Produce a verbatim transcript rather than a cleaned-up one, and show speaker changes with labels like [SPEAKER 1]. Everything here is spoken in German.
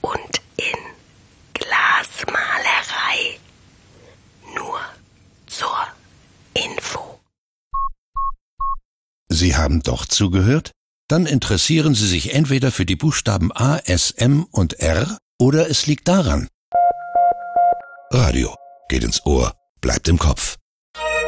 [SPEAKER 1] und in Glasmalerei. Nur zur Info.
[SPEAKER 2] Sie haben doch zugehört? Dann interessieren Sie sich entweder für die Buchstaben A, S, M und R oder es liegt daran. Radio geht ins Ohr, bleibt im Kopf.